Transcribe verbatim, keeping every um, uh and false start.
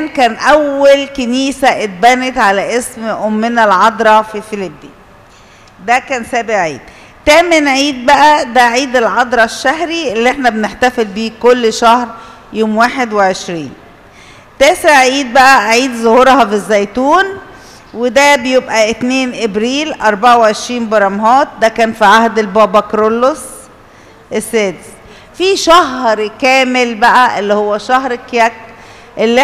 كان أول كنيسة اتبنت على اسم أمنا العذراء في فيليبي. ده كان سابع عيد. تامن عيد بقى ده عيد العذراء الشهري اللي احنا بنحتفل بيه كل شهر يوم واحد وعشرين. تاسع عيد بقى عيد ظهورها في الزيتون، وده بيبقى اتنين ابريل أربعة وعشرين برمهات. ده كان في عهد البابا كرولوس السادس. في شهر كامل بقى اللي هو شهر كياك اللي